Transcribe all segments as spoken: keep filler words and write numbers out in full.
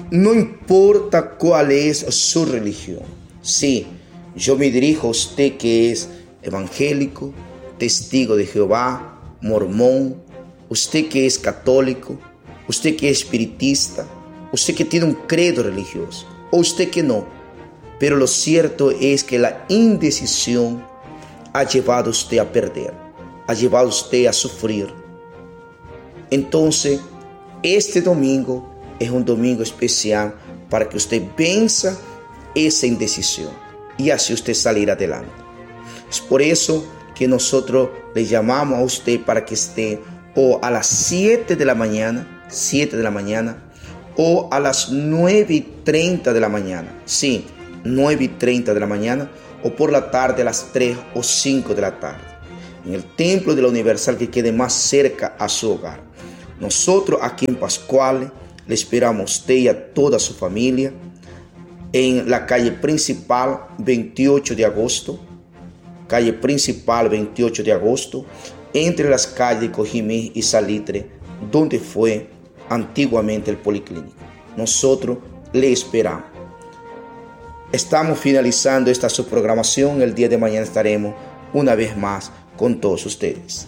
no importa cuál es su religión. Sí, yo me dirijo a usted que es evangélico, testigo de Jehová, mormón, usted que es católico, usted que es espiritista, usted que tiene un credo religioso, o usted que no. Pero lo cierto es que la indecisión ha llevado a usted a perder, ha llevado a usted a sufrir. Entonces, este domingo es un domingo especial para que usted venza esa indecisión y así usted salir adelante. Es por eso que nosotros le llamamos a usted para que esté o a las siete de la mañana, siete de la mañana, o a las nueve y treinta de la mañana. Sí, nueve y treinta de la mañana, o por la tarde a las tres o cinco de la tarde, en el templo de la Universal que quede más cerca a su hogar. Nosotros aquí en Pascuales le esperamos a usted y a toda su familia en la calle principal veintiocho de agosto, calle principal veintiocho de agosto, entre las calles Cojimí y Salitre, donde fue antiguamente el policlínico. Nosotros le esperamos. Estamos finalizando esta subprogramación. El día de mañana estaremos una vez más con todos ustedes.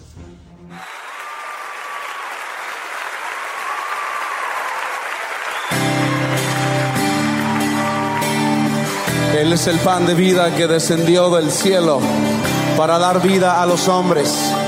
Él es el pan de vida que descendió del cielo para dar vida a los hombres.